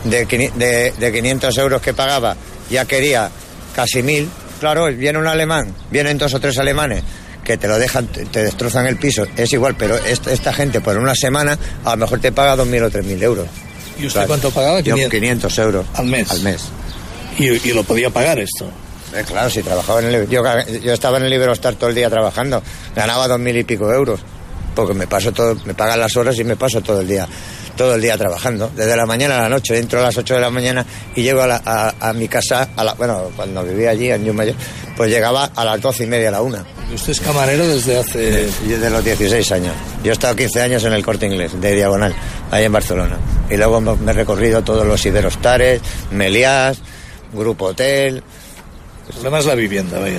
de 500 euros que pagaba, ya quería casi 1.000. Claro, viene un alemán, vienen 2 o 3 alemanes que te lo dejan, te destrozan el piso, es igual, pero esta gente por una semana a lo mejor te paga 2.000 o 3.000 euros. ¿Y usted cuánto pagaba? Yo 500 euros. ¿Al mes? Al mes. ¿Y lo podía pagar esto? Claro, si trabajaba en el... Yo estaba en el Iberostar todo el día trabajando, ganaba 2.000 y pico euros, porque me pagan las horas y me paso todo el día trabajando, desde la mañana a la noche. Entro a las 8 de la mañana y llego a mi casa, cuando vivía allí en Ñumayor, pues llegaba a las 12:30, a la 1. ¿Usted es camarero desde hace...? Desde los 16 años. Yo he estado 15 años en el Corte Inglés, de Diagonal, ahí en Barcelona. Y luego me he recorrido todos los Iberostares, Meliás, Grupo Hotel. El problema es la vivienda, vaya.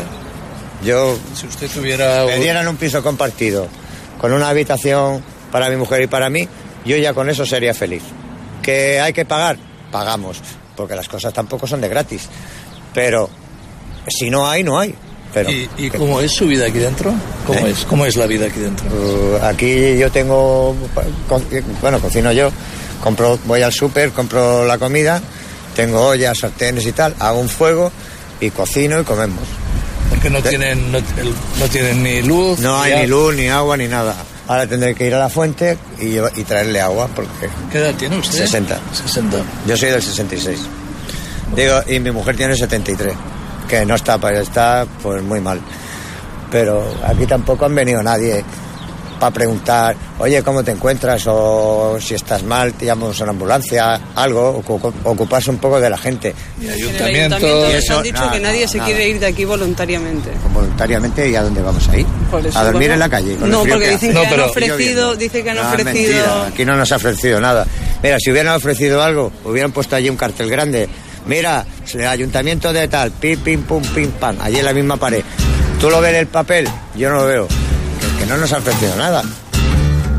Si usted tuviera... Me dieran un piso compartido, con una habitación para mi mujer y para mí, yo ya con eso sería feliz. ¿Que hay que pagar? Pagamos, porque las cosas tampoco son de gratis. Pero si no hay, no hay. Pero, ¿Y cómo es su vida aquí dentro? ¿Cómo es la vida aquí dentro? Aquí yo tengo... cocino yo. Voy al súper, compro la comida, tengo ollas, sartenes y tal, hago un fuego y cocino y comemos. Porque no tienen ni luz. No hay ni luz, ni agua, ni nada. Ahora tendré que ir a la fuente y traerle agua porque... ¿Qué edad tiene usted? 60. Yo soy del 66. Y mi mujer tiene 73, que no está pues muy mal. Pero aquí tampoco han venido nadie para preguntar, oye, ¿cómo te encuentras? O si estás mal, te llamamos a una ambulancia, algo, ocuparse un poco de la gente. Y ayuntamiento... Les han dicho que nadie se quiere ir de aquí voluntariamente. ¿Voluntariamente? ¿Y a dónde vamos a ir? Eso, ¿A dormir en la calle? No, porque dicen que han ofrecido... Mentira, aquí no nos ha ofrecido nada. Mira, si hubieran ofrecido algo, hubieran puesto allí un cartel grande. Mira, el ayuntamiento de tal, pim, pim, pum, pim, pam, allí en la misma pared. ¿Tú lo ves en el papel? Yo no lo veo. Que no nos ha ofrecido nada.